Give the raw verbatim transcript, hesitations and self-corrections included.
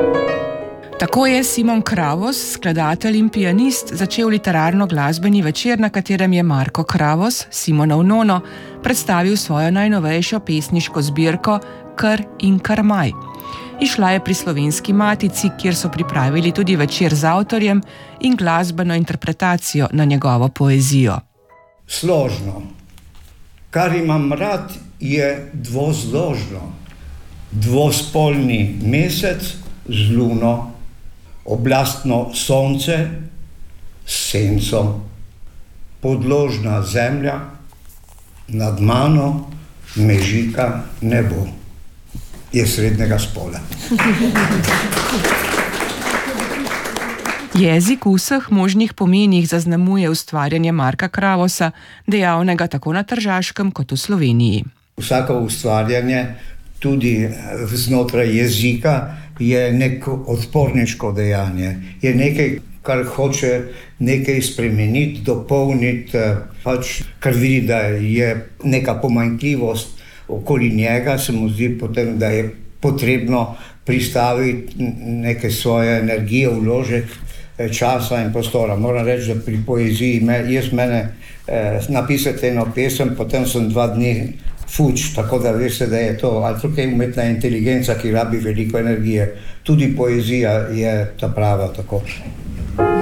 Tako je Simon Kravos, skladatelj in pianist, začel literarno-glasbeni večer, na katerem je Marko Kravos, Simonov nono, predstavil svojo najnovejšo pesniško zbirko Kr in Karmaj. Išla je pri Slovenski matici, kjer so pripravili tudi večer z avtorjem in glasbeno interpretacijo na njegovo poezijo. Složno. Kar imam rad, je dvozložno. Dvospolni mesec z luno, oblastno sonce s senco, podložna zemlja, nad mano mežika nebo. Je srednjega spola. Jezik v vseh možnih pomenih zaznamuje ustvarjanje Marka Kravosa, dejavnega tako na Tržaškem kot v Sloveniji. Vsako ustvarjanje, tudi znotraj jezika, je neko odporniško dejanje. Je nekaj, kar hoče nekaj spremeniti, dopolniti, pač kar vidi, da je neka pomanjkljivost okoli njega, se mu zdi potem, da je potrebno pristaviti neke svoje energije, vložek časa in prostora. Moram reči, da pri poeziji, jaz mene eh, napisati eno pesem, potem sem dva dni fuč, tako da veste, da je to, ali tukaj je umetna inteligenca, ki rabi veliko energije. Tudi poezija je ta prava tako.